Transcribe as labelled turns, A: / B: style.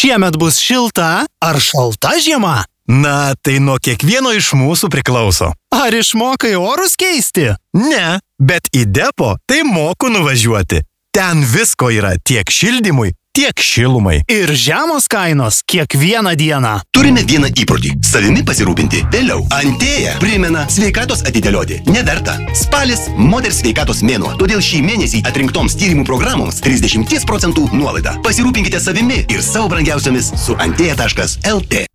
A: Šiemet bus šilta ar šalta žiema?
B: Na, tai nuo kiekvieno iš mūsų priklauso.
A: Ar išmokai orus keisti?
B: Ne, bet į depo tai moku nuvažiuoti. Ten visko yra tiek šildymui, tiek šilumai.
A: Ir žemos kainos kiekvieną dieną.
C: Turime vieną įprotį – savimi pasirūpinti vėliau. Antėja primena sveikatos atidėlioti. Neverta. Spalis – moters sveikatos mėnuo. Todėl šį mėnesį atrinktoms tyrimų programoms 30% nuolaida. Pasirūpinkite savimi ir savo brangiausiomis su antėja.lt.